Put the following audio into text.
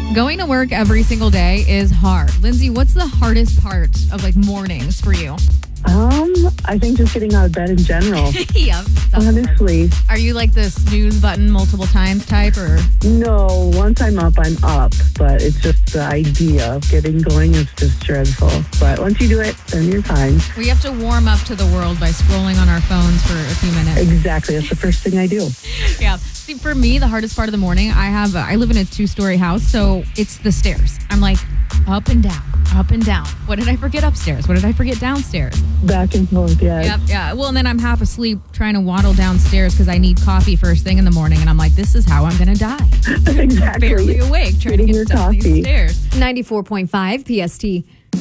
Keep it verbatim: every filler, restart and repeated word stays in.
Going to work every single day is hard. Lindsay, what's the hardest part of like mornings for you? Um, I think just getting out of bed in general. Yep. Honestly. Are you like the snooze button multiple times type or? No, once I'm up, I'm up. But it's just the idea of getting going is just dreadful. But once you do it, then you're fine. We have to warm up to the world by scrolling on our phones for a few minutes. Exactly. That's the first thing I do. Yeah. See, for me, the hardest part of the morning, I have, a, I live in a two-story house, so it's the stairs. I'm like up and down, up and down. What did I forget upstairs? What did I forget downstairs? Back and forth, yeah. Yep, yeah. Well, and then I'm half asleep trying to waddle downstairs because I need coffee first thing in the morning, and I'm like, this is how I'm going to die. Exactly. Barely awake trying Getting to your get down coffee. these stairs. ninety-four point five P S T.